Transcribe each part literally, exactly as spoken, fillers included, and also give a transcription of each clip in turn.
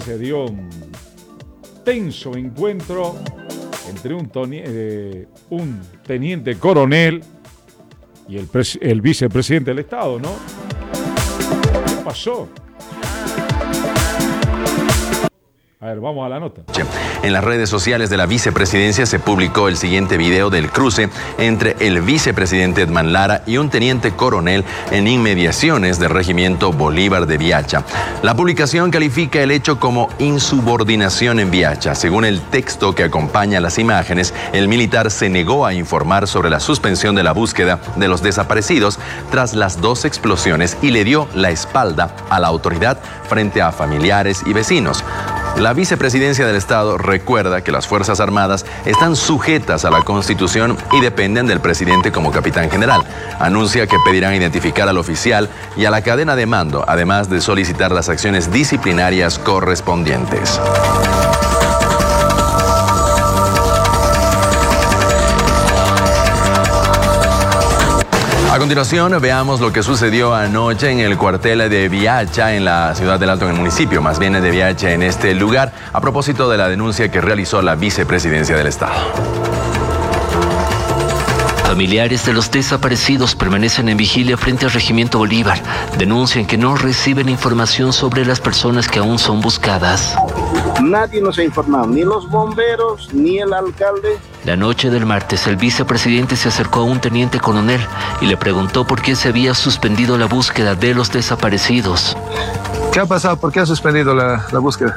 se dio un tenso encuentro entre un, toni- eh, un teniente coronel y el, pres- el vicepresidente del Estado, ¿no? ¿Qué pasó? A ver, vamos a la nota. En las redes sociales de la vicepresidencia se publicó el siguiente video del cruce entre el vicepresidente Edman Lara y un teniente coronel en inmediaciones del regimiento Bolívar de Viacha. La publicación califica el hecho como insubordinación en Viacha. Según el texto que acompaña las imágenes, el militar se negó a informar sobre la suspensión de la búsqueda de los desaparecidos tras las dos explosiones y le dio la espalda a la autoridad frente a familiares y vecinos. La vicepresidencia del Estado recuerda que las Fuerzas Armadas están sujetas a la Constitución y dependen del presidente como capitán general. Anuncia que pedirán identificar al oficial y a la cadena de mando, además de solicitar las acciones disciplinarias correspondientes. A continuación, veamos lo que sucedió anoche en el cuartel de Viacha, en la ciudad del Alto, en el municipio, más bien de Viacha, en este lugar, a propósito de la denuncia que realizó la vicepresidencia del Estado. Familiares de los desaparecidos permanecen en vigilia frente al Regimiento Bolívar. Denuncian que no reciben información sobre las personas que aún son buscadas. Nadie nos ha informado, ni los bomberos, ni el alcalde. La noche del martes, el vicepresidente se acercó a un teniente coronel y le preguntó por qué se había suspendido la búsqueda de los desaparecidos. ¿Qué ha pasado? ¿Por qué ha suspendido la, la búsqueda?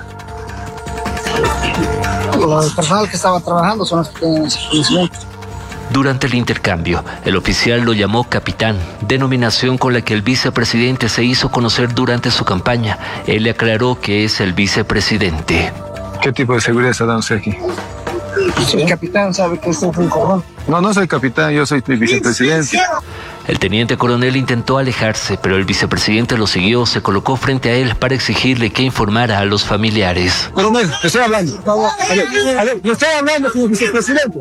Los personal que estaba trabajando son los que tienen ese conocimiento. Durante el intercambio, el oficial lo llamó capitán, denominación con la que el vicepresidente se hizo conocer durante su campaña. Él le aclaró que es el vicepresidente. ¿Qué tipo de seguridad está dando usted aquí? El capitán sabe que este es un cordón. No, no soy capitán, yo soy vicepresidente. El teniente coronel intentó alejarse, pero el vicepresidente lo siguió, se colocó frente a él para exigirle que informara a los familiares. Coronel, te estoy hablando. A ver, a ver, le estoy hablando con el vicepresidente.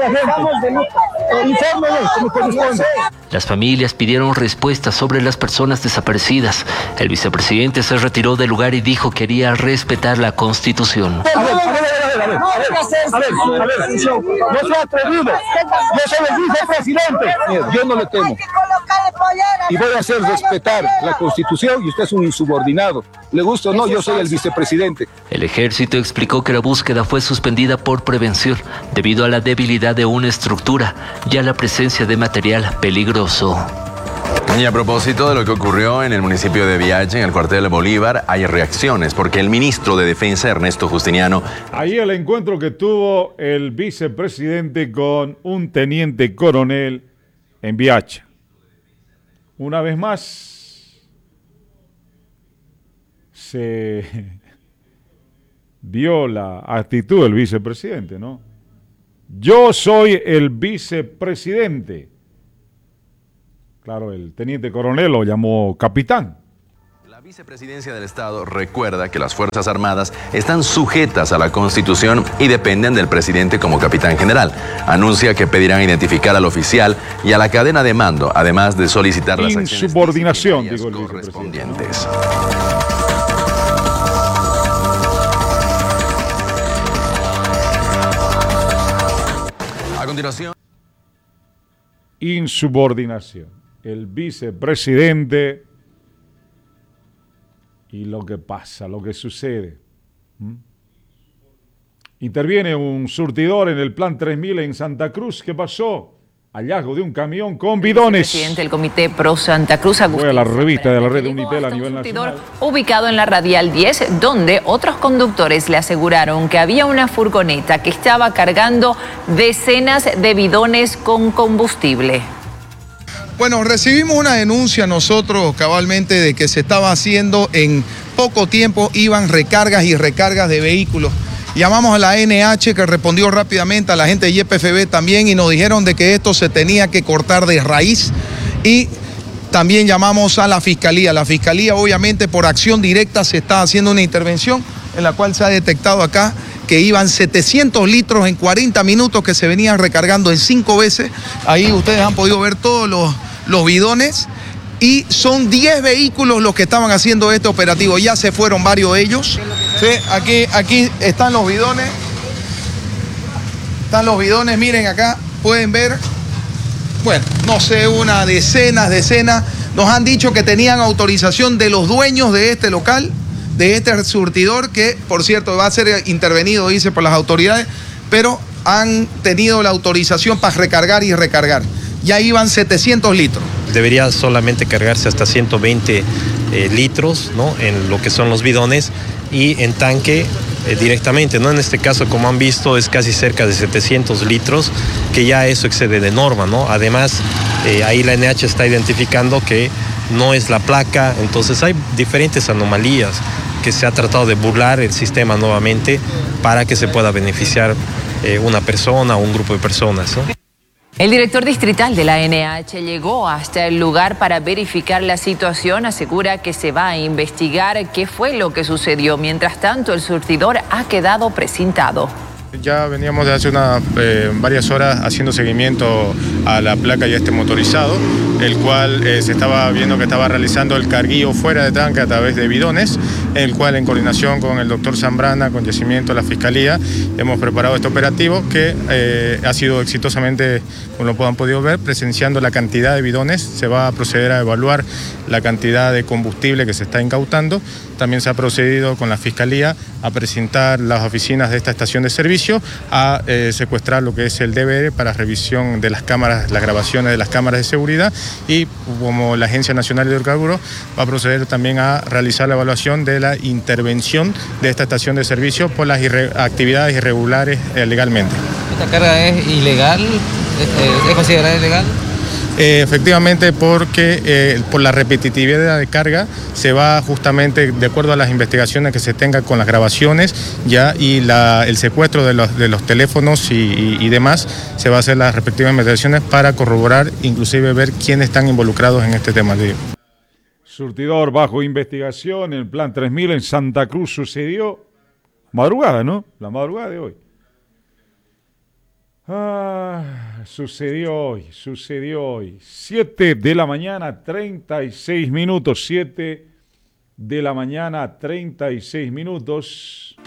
Las familias pidieron respuestas sobre las personas desaparecidas. El vicepresidente se retiró del lugar y dijo que quería respetar la Constitución. A ver, a ver, a ver, a ver, a ver, a ver, a ver, no soy atrevido, yo soy el vicepresidente, yo no le temo. Y voy a hacer respetar la Constitución y usted es un insubordinado. Le gusta o no, yo soy el vicepresidente. El ejército explicó que la búsqueda fue suspendida por prevención debido a la debilidad de una estructura y a la presencia de material peligroso. Y a propósito de lo que ocurrió en el municipio de Viacha, en el cuartel de Bolívar, hay reacciones porque el ministro de Defensa, Ernesto Justiniano... Ahí el encuentro que tuvo el vicepresidente con un teniente coronel en Viacha. Una vez más, se vio la actitud del vicepresidente, ¿no? Yo soy el vicepresidente. Claro, el teniente coronel lo llamó capitán. La vicepresidencia del Estado recuerda que las Fuerzas Armadas están sujetas a la Constitución y dependen del presidente como capitán general. Anuncia que pedirán identificar al oficial y a la cadena de mando, además de solicitar las acciones insubordinación, digo el correspondientes. A continuación. Insubordinación. El vicepresidente y lo que pasa, lo que sucede. ¿Mm? Interviene un surtidor en el plan tres mil en Santa Cruz. ¿Qué pasó? Hallazgo de un camión con bidones. El presidente del Comité Pro Santa Cruz, Agustín. Fue a la revista de la red de Unitel a nivel nacional. Ubicado en la Radial diez, donde otros conductores le aseguraron que había una furgoneta que estaba cargando decenas de bidones con combustible. Bueno, recibimos una denuncia nosotros cabalmente de que se estaba haciendo en poco tiempo, iban recargas y recargas de vehículos. Llamamos a la N H que respondió rápidamente, a la gente de Y P F B también, y nos dijeron de que esto se tenía que cortar de raíz. Y también llamamos a la Fiscalía. La Fiscalía obviamente por acción directa se está haciendo una intervención en la cual se ha detectado acá que iban setecientos litros en cuarenta minutos que se venían recargando en cinco veces. Ahí ustedes han podido ver todos los, los bidones. Y son diez vehículos los que estaban haciendo este operativo. Ya se fueron varios de ellos. Sí, aquí, aquí están los bidones. Están los bidones, miren acá, pueden ver. Bueno, no sé, una decenas, decenas. Nos han dicho que tenían autorización de los dueños de este local, de este surtidor, que por cierto va a ser intervenido, dice, por las autoridades, pero han tenido la autorización para recargar y recargar. Ya iban setecientos litros. Debería solamente cargarse hasta ciento veinte eh, litros, ¿no?, en lo que son los bidones, y en tanque eh, directamente, ¿no? En este caso, como han visto, es casi cerca de setecientos litros, que ya eso excede de norma, ¿no? Además, eh, ahí la N H está identificando que no es la placa, entonces hay diferentes anomalías que se ha tratado de burlar el sistema nuevamente para que se pueda beneficiar eh, una persona o un grupo de personas, ¿no? El director distrital de la N H llegó hasta el lugar para verificar la situación. Asegura que se va a investigar qué fue lo que sucedió. Mientras tanto, el surtidor ha quedado precintado. Ya veníamos de hace una, eh, varias horas haciendo seguimiento a la placa y a este motorizado, el cual eh, se estaba viendo que estaba realizando el carguío fuera de tanque a través de bidones, el cual en coordinación con el doctor Zambrana, con Yacimiento, la Fiscalía, hemos preparado este operativo que eh, ha sido exitosamente, como lo han podido ver, presenciando la cantidad de bidones. Se va a proceder a evaluar la cantidad de combustible que se está incautando. También se ha procedido con la Fiscalía a presentar las oficinas de esta estación de servicio, a eh, secuestrar lo que es el D V R para revisión de las cámaras, las grabaciones de las cámaras de seguridad, y como la Agencia Nacional de Hidrocarburos va a proceder también a realizar la evaluación de la intervención de esta estación de servicio por las irre- actividades irregulares eh, legalmente. ¿Esta carga es ilegal? ¿Es, es considerada ilegal? Eh, efectivamente, porque eh, por la repetitividad de carga se va justamente de acuerdo a las investigaciones que se tengan con las grabaciones ya y la, el secuestro de los, de los teléfonos y, y, y demás, se va a hacer las respectivas investigaciones para corroborar, inclusive ver quiénes están involucrados en este tema. Surtidor bajo investigación en el plan tres mil en Santa Cruz. Sucedió madrugada, ¿no? La madrugada de hoy. Ah, sucedió hoy, sucedió hoy. siete de la mañana, treinta y seis minutos. siete de la mañana, treinta y seis minutos.